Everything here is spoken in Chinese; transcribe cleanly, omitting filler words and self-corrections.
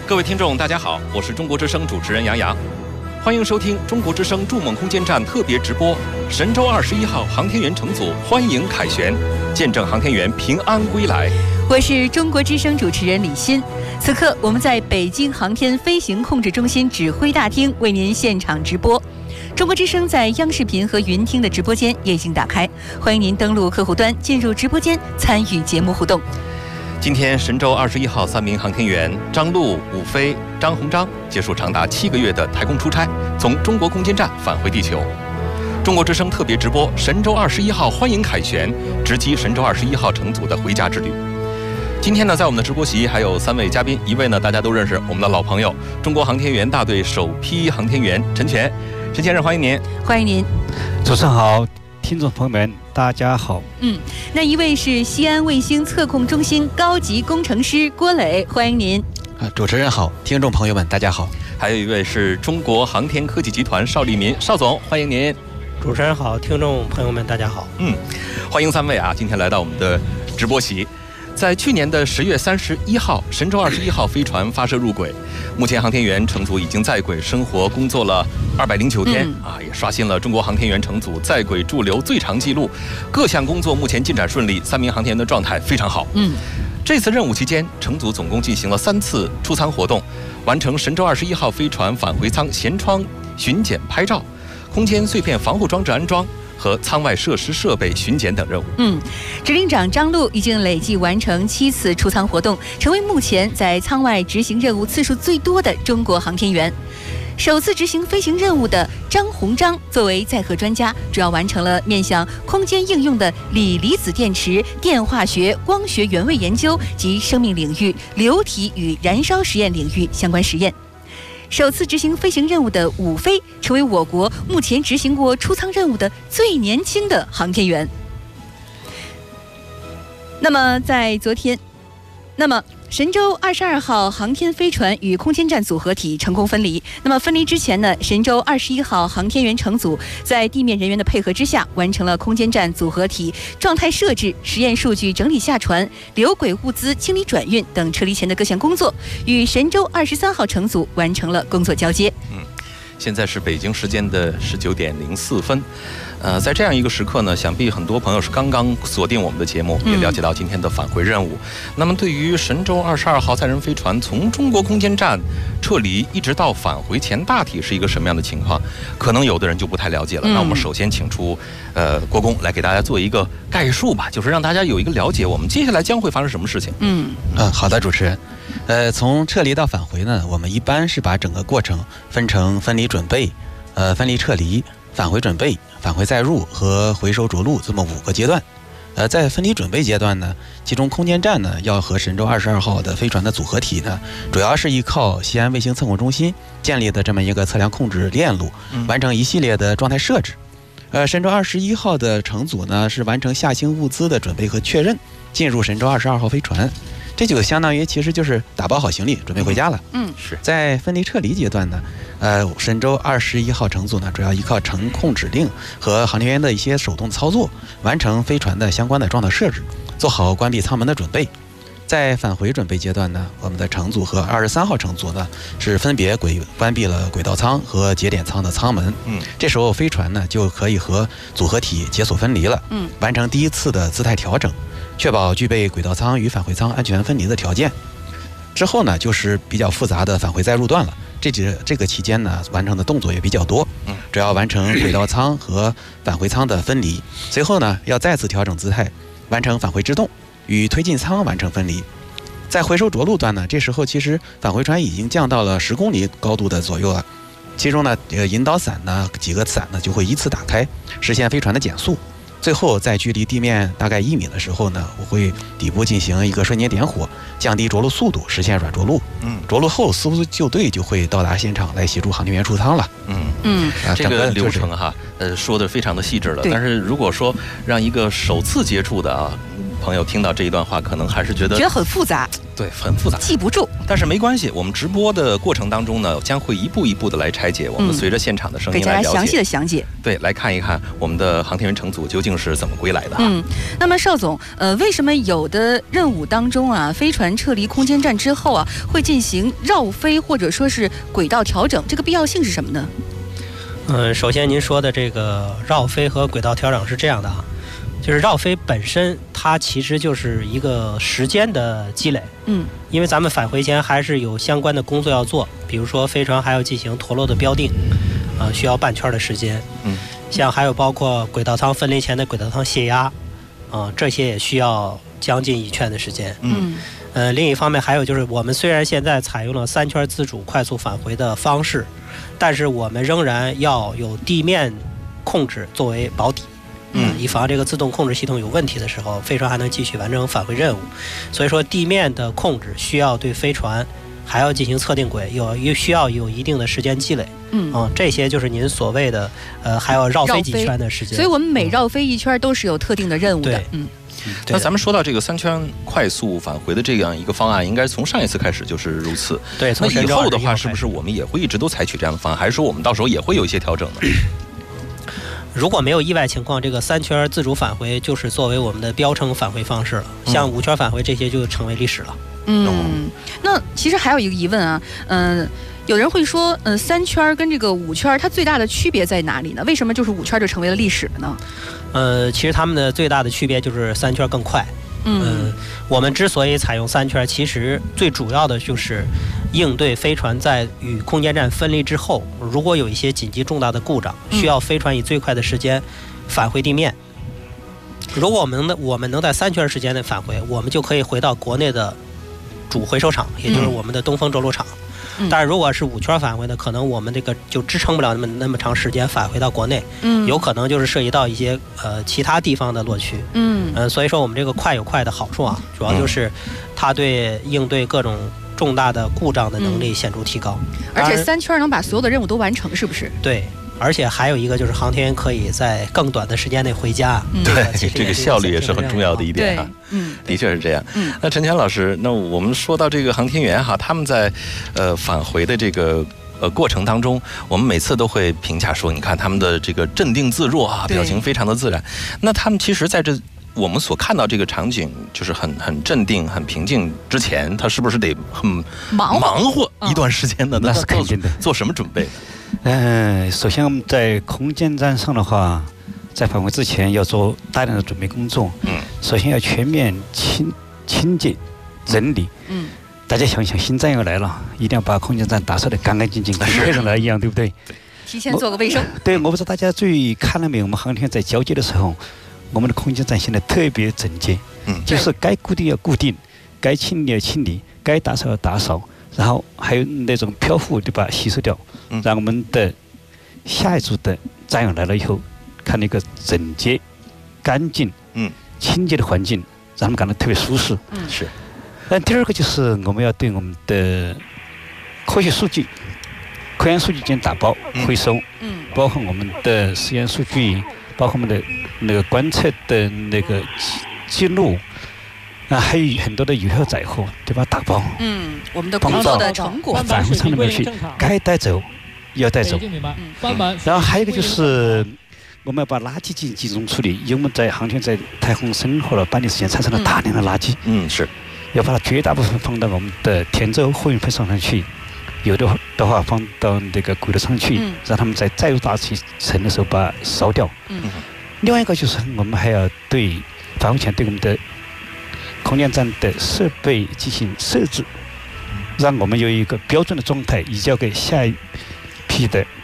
各位听众，大家好，我是中国之声主持人杨洋，欢迎收听中国之声筑梦空间站特别直播。神舟21号航天员乘组欢迎凯旋，见证航天员平安归来。 我是中国之声主持人李欣，此刻我们在北京航天飞行控制中心指挥大厅为您现场直播。中国之声在央视频和云听的直播间也已经打开，欢迎您登录客户端进入直播间参与节目互动。 今天神舟21号3名航天员张陆、伍飞、张鸿章结束长达7个月的太空出差，从中国空间站返回地球。中国之声特别直播神舟21号欢迎凯旋，直击神舟21号乘组的回家之旅。今天呢，在我们的直播席还有3位嘉宾，一位呢大家都认识，我们的老朋友，中国航天员大队首批航天员陈全先生，欢迎您。 欢迎您。 主持人好，听众朋友们大家好。 那一位是西安卫星测控中心高级工程师郭磊，欢迎您。 主持人好，听众朋友们大家好。 还有一位是中国航天科技集团邵立民邵总，欢迎您。 主持人好，听众朋友们大家好。 欢迎3位啊，今天来到我们的直播席。在去年的10月31号，神舟21号飞船发射入轨，目前航天员乘组已经在轨生活工作了209天也刷新了中国航天员乘组在轨驻留最长纪录。各项工作目前进展顺利，3名航天员的状态非常好。这次任务期间，乘组总共进行了3次出舱活动，完成神舟21号飞船返回舱舷窗巡检拍照、空间碎片防护装置安装和舱外设施设备巡检等任务。 指令长张陆已经累计完成7次出舱活动，成为目前在舱外执行任务次数最多的中国航天员。首次执行飞行任务的张鸿章作为载荷专家，主要完成了面向空间应用的锂离子电池、电化学、光学原位研究及生命领域、流体与燃烧实验领域相关实验。首次执行飞行任务的伍飞成为我国目前执行过出舱任务的最年轻的航天员。那么在昨天，神舟22号航天飞船与空间站组合体成功分离。那么分离之前呢，神舟21号航天员乘组在地面人员的配合之下，完成了空间站组合体状态设置、实验数据整理下传、留轨物资清理转运等撤离前的各项工作，与神舟23号乘组完成了工作交接。 现在是北京时间的19点04分。在这样一个时刻呢，想必很多朋友是刚刚锁定我们的节目，也了解到今天的返回任务。那么对于神舟22号载人飞船从中国空间站撤离一直到返回前，大体是一个什么样的情况，可能有的人就不太了解了。那我们首先请出国工来给大家做一个概述吧，就是让大家有一个了解，我们接下来将会发生什么事情。 好的，主持人。从撤离到返回呢，我们一般是把整个过程分成分离准备、分离撤离、返回准备、返回载入和回收着陆这么5个阶段。在分离准备阶段呢，其中空间站呢要和神舟22号的飞船的组合体呢，主要是依靠西安卫星测控中心建立的这么一个测量控制链路，完成一系列的状态设置。神舟21号的乘组呢是完成下行物资的准备和确认，进入神舟22号飞船。这就相当于其实就是打包好行李准备回家了。 是在分离撤离阶段呢，神舟21号乘组呢主要依靠程控指令和航天员的一些手动操作，完成飞船的相关的状态设置，做好关闭舱门的准备。在返回准备阶段呢，我们的乘组和23号乘组呢是分别关闭了轨道舱和节点舱的舱门。这时候飞船呢就可以和组合体解锁分离了，完成第一次的姿态调整，确保具备轨道舱与返回舱安全分离的条件。之后呢，就是比较复杂的返回载入段了。这个期间呢，完成的动作也比较多，主要完成轨道舱和返回舱的分离。随后呢，要再次调整姿态，完成返回制动，与推进舱完成分离。在回收着陆段呢，这时候其实返回船已经降到了10公里高度的左右了。其中呢，引导伞呢几个伞呢就会依次打开，实现飞船的减速。最后在距离地面大概1米的时候呢，我会底部进行一个瞬间点火，降低着陆速度，实现软着陆。着陆后司机救队就会到达现场来协助航天员出舱了。 这个流程说的非常的细致了。但是如果说让一个首次接触的朋友听到这一段话，可能还是觉得很复杂， 对，很复杂， 记不住。 但是没关系，我们直播的过程当中呢，将会一步一步的来拆解。我们随着现场的声音来了解， 给大家详细的详解。 对，来看一看我们的航天员乘组究竟是怎么归来的。 那么邵总，为什么有的任务当中啊，飞船撤离空间站之后啊，会进行绕飞或者说是轨道调整？这个必要性是什么呢？ 首先您说的这个绕飞和轨道调整是这样的啊，就是绕飞本身它其实就是一个时间的积累，因为咱们返回前还是有相关的工作要做，比如说飞船还要进行陀螺的标定，需要半圈的时间，像还有包括轨道舱分离前的轨道舱泄压，这些也需要将近1圈的时间，另一方面还有就是我们虽然现在采用了3圈自主快速返回的方式，但是我们仍然要有地面控制作为保底，以防这个自动控制系统有问题的时候，飞船还能继续完成返回任务。所以说地面的控制需要对飞船还要进行测定轨，需要有一定的时间积累。这些就是您所谓的还要绕飞几圈的时间。 所以我们每绕飞1圈都是有特定的任务的。 那咱们说到这个3圈快速返回的这样一个方案，应该从上一次开始就是如此。 对， 那以后的话，是不是我们也会一直都采取这样的方案，还是说我们到时候也会有一些调整呢？ 如果没有意外情况，这个3圈自主返回就是作为我们的标称返回方式了。像5圈返回这些就成为历史了。 那其实还有一个疑问啊，有人会说，3圈跟这个5圈它最大的区别在哪里呢？为什么就是5圈就成为了历史了呢？ 其实它们的最大的区别就是3圈更快。我们之所以采用3圈，其实最主要的就是应对飞船在与空间站分离之后，如果有一些紧急重大的故障，需要飞船以最快的时间返回地面。如果我们能在3圈时间内返回，我们就可以回到国内的主回收场，也就是我们的东风着陆场。但是如果是5圈返回呢，可能我们这个就支撑不了那么长时间返回到国内，有可能就是涉及到一些其他地方的落区，所以说我们这个快有快的好处啊，主要就是它对应对各种重大的故障的能力显著提高， 而且3圈能把所有的任务都完成，是不是？ 对。而且还有一个就是航天员可以在更短的时间内回家， 对，这个效率也是很重要的一点啊。的确是这样。那陈全老师，那我们说到这个航天员哈，他们在返回的这个过程当中，我们每次都会评价说，你看他们的这个镇定自若啊，表情非常的自然。那他们其实在这我们所看到这个场景，就是很镇定、很平静之前，他是不是得很忙活一段时间呢？ 那是肯定的。 做什么准备？ 首先我们在空间站上的话，在返回之前要做大量的准备工作。首先要全面清洁整理。大家想想，新站要来了，一定要把空间站打扫得干干净净，跟客人来一样，对不对？ 提前做个卫生。 对，我不知道大家注意看了没有？我们航天员在交接的时候，我们的空间站现在特别整洁。就是该固定要固定，该清理要清理，该打扫要打扫。然后还有那种漂浮就把它吸收掉，让我们的下一组的战友来了以后，看那个整洁、干净、清洁的环境，让他们感到特别舒适。 是。 第二个就是我们要对我们的科学数据、科研数据进行打包回收，包括我们的实验数据，包括我们的那个观测的那个记录。还有很多的有效载荷，对吧？打包， 我们的工作的成果返回舱里面去，该带走要带走。然后还有一个就是，我们要把垃圾进行集中处理，因为我们在航天在太空生活了半年时间，产生了大量的垃圾。 是， 要把它绝大部分放到我们的天舟货运配送上去，有的话放到那个轨道上去，让他们在载入大气层的时候把它烧掉。另外一个就是，我们还要对返回前对我们的空间站的设备进行设置，让我们有一个标准的状态移交给下一批的